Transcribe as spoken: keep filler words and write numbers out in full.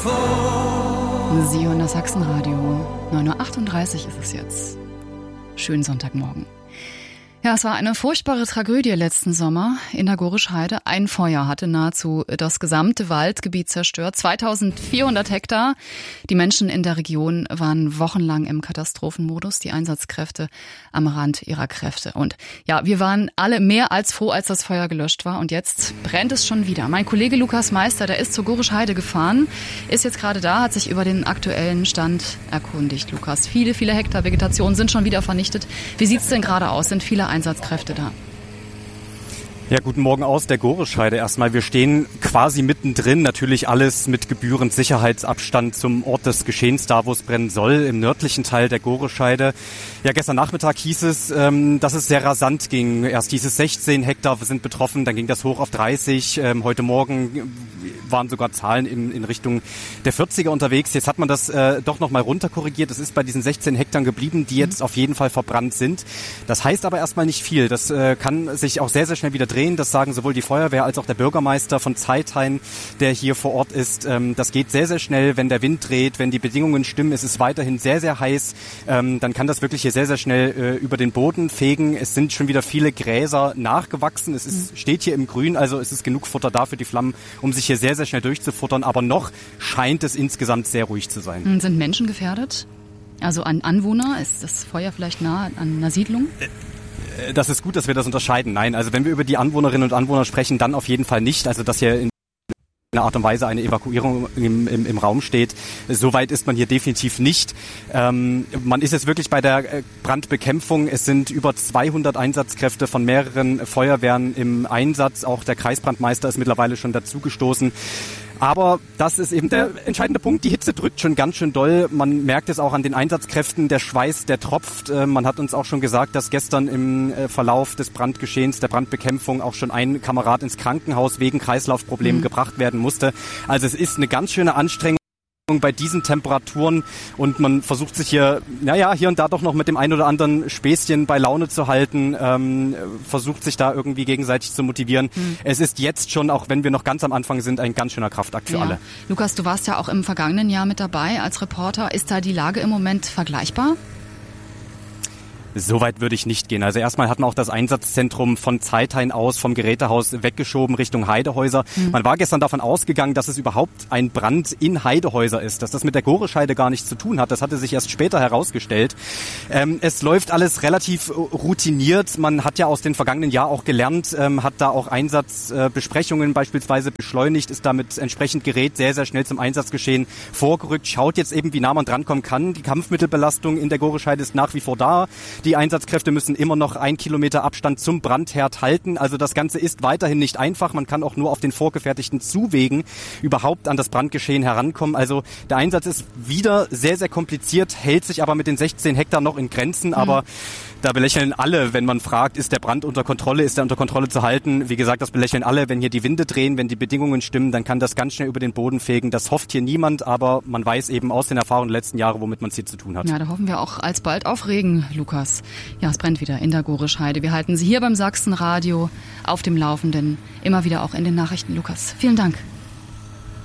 Sie hören das Sachsenradio. neun Uhr achtunddreißig ist es jetzt. Schönen Sonntagmorgen. Ja, es war eine furchtbare Tragödie letzten Sommer in der Gorisch-Heide. Ein Feuer hatte nahezu das gesamte Waldgebiet zerstört. zweitausendvierhundert Hektar. Die Menschen in der Region waren wochenlang im Katastrophenmodus, die Einsatzkräfte am Rand ihrer Kräfte. Und ja, wir waren alle mehr als froh, als das Feuer gelöscht war. Und jetzt brennt es schon wieder. Mein Kollege Lukas Meister, der ist zur Gorisch-Heide gefahren, ist jetzt gerade da, hat sich über den aktuellen Stand erkundigt. Lukas, viele, viele Hektar Vegetation sind schon wieder vernichtet. Wie sieht's denn gerade aus? Sind viele Einsatzkräfte da? Ja, guten Morgen aus der Gorisch-Heide erstmal. Wir stehen quasi mittendrin, natürlich alles mit gebührend Sicherheitsabstand zum Ort des Geschehens, da wo es brennen soll, im nördlichen Teil der Gorisch-Heide. Ja, gestern Nachmittag hieß es, ähm, dass es sehr rasant ging. Erst hieß es sechzehn Hektar sind betroffen, dann ging das hoch auf dreißig. Ähm, heute Morgen waren sogar Zahlen in, in Richtung der vierziger unterwegs. Jetzt hat man das äh, doch nochmal runterkorrigiert. Es ist bei diesen sechzehn Hektar geblieben, die jetzt auf jeden Fall verbrannt sind. Das heißt aber erstmal nicht viel. Das äh, kann sich auch sehr, sehr schnell wieder drehen. Das sagen sowohl die Feuerwehr als auch der Bürgermeister von Zeithain, der hier vor Ort ist. Ähm, das geht sehr, sehr schnell, wenn der Wind dreht, wenn die Bedingungen stimmen. Es ist weiterhin sehr, sehr heiß. Ähm, dann kann das wirklich hier sehr, sehr schnell äh, über den Boden fegen. Es sind schon wieder viele Gräser nachgewachsen. Es ist, mhm. steht hier im Grün, also es ist genug Futter da für die Flammen, um sich hier sehr, sehr schnell durchzufuttern. Aber noch scheint es insgesamt sehr ruhig zu sein. Sind Menschen gefährdet? Also an Anwohner? Ist das Feuer vielleicht nah an einer Siedlung? Äh. Das ist gut, dass wir das unterscheiden. Nein, also wenn wir über die Anwohnerinnen und Anwohner sprechen, dann auf jeden Fall nicht. Also dass hier in einer Art und Weise eine Evakuierung im, im, im Raum steht. So weit ist man hier definitiv nicht. Ähm, man ist jetzt wirklich bei der Brandbekämpfung. Es sind über zweihundert Einsatzkräfte von mehreren Feuerwehren im Einsatz. Auch der Kreisbrandmeister ist mittlerweile schon dazugestoßen. Aber das ist eben der entscheidende Punkt. Die Hitze drückt schon ganz schön doll. Man merkt es auch an den Einsatzkräften. Der Schweiß, der tropft. Man hat uns auch schon gesagt, dass gestern im Verlauf des Brandgeschehens, der Brandbekämpfung auch schon ein Kamerad ins Krankenhaus wegen Kreislaufproblemen mhm. gebracht werden musste. Also es ist eine ganz schöne Anstrengung bei diesen Temperaturen und man versucht sich hier, naja, hier und da doch noch mit dem ein oder anderen Späßchen bei Laune zu halten, ähm, versucht sich da irgendwie gegenseitig zu motivieren. Hm. Es ist jetzt schon, auch wenn wir noch ganz am Anfang sind, ein ganz schöner Kraftakt für ja. alle. Lukas, du warst ja auch im vergangenen Jahr mit dabei als Reporter. Ist da die Lage im Moment vergleichbar? So weit würde ich nicht gehen. Also erstmal hat man auch das Einsatzzentrum von Zeithain aus vom Gerätehaus weggeschoben Richtung Heidehäuser. Mhm. Man war gestern davon ausgegangen, dass es überhaupt ein Brand in Heidehäuser ist, dass das mit der Gorisch-Heide gar nichts zu tun hat. Das hatte sich erst später herausgestellt. Ähm, es läuft alles relativ routiniert. Man hat ja aus den vergangenen Jahren auch gelernt, ähm, hat da auch Einsatzbesprechungen äh, beispielsweise beschleunigt, ist damit entsprechend Gerät sehr, sehr schnell zum Einsatzgeschehen vorgerückt, schaut jetzt eben, wie nah man drankommen kann. Die Kampfmittelbelastung in der Gorisch-Heide ist nach wie vor da. Die Einsatzkräfte müssen immer noch ein Kilometer Abstand zum Brandherd halten. Also das Ganze ist weiterhin nicht einfach. Man kann auch nur auf den vorgefertigten Zuwegen überhaupt an das Brandgeschehen herankommen. Also der Einsatz ist wieder sehr, sehr kompliziert, hält sich aber mit den sechzehn Hektar noch in Grenzen. Mhm. Aber da belächeln alle, wenn man fragt, ist der Brand unter Kontrolle, ist er unter Kontrolle zu halten? Wie gesagt, das belächeln alle. Wenn hier die Winde drehen, wenn die Bedingungen stimmen, dann kann das ganz schnell über den Boden fegen. Das hofft hier niemand, aber man weiß eben aus den Erfahrungen der letzten Jahre, womit man es hier zu tun hat. Ja, da hoffen wir auch alsbald auf Regen, Lukas. Ja, es brennt wieder in der Gorisch-Heide. Wir halten Sie hier beim Sachsenradio auf dem Laufenden. Immer wieder auch in den Nachrichten, Lukas. Vielen Dank.